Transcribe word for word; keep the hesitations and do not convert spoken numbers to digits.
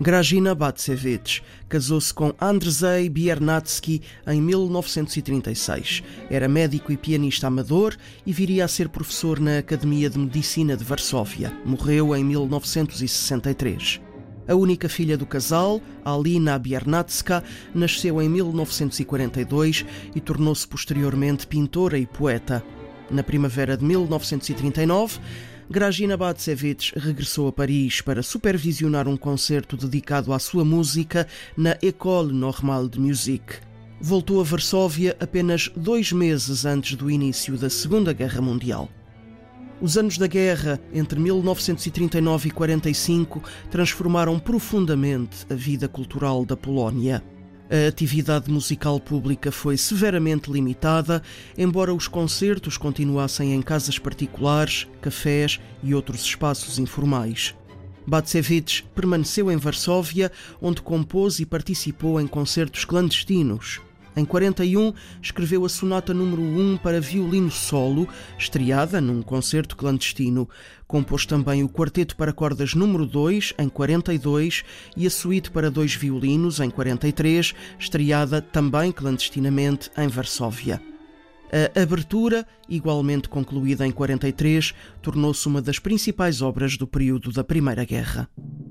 Grażyna Bacewicz casou-se com Andrzej Biernacki em mil novecentos e trinta e seis. Era médico e pianista amador e viria a ser professor na Academia de Medicina de Varsóvia. Morreu em mil novecentos e sessenta e três. A única filha do casal, Alina Biernacka, nasceu em mil novecentos e quarenta e dois e tornou-se posteriormente pintora e poeta. Na primavera de mil novecentos e trinta e nove, Grażyna Bacewicz regressou a Paris para supervisionar um concerto dedicado à sua música na École Normale de Musique. Voltou a Varsóvia apenas dois meses antes do início da Segunda Guerra Mundial. Os anos da guerra, entre mil novecentos e trinta e nove e quarenta e cinco, transformaram profundamente a vida cultural da Polónia. A atividade musical pública foi severamente limitada, embora os concertos continuassem em casas particulares, cafés e outros espaços informais. Bacewicz permaneceu em Varsóvia, onde compôs e participou em concertos clandestinos. Em quarenta e um, escreveu a Sonata número um para violino solo, estreada num concerto clandestino. Compôs também o Quarteto para Cordas número dois, em quarenta e dois, e a Suíte para dois violinos, em quarenta e três, estreada também clandestinamente em Varsóvia. A Abertura, igualmente concluída em quarenta e três, tornou-se uma das principais obras do período da Primeira Guerra.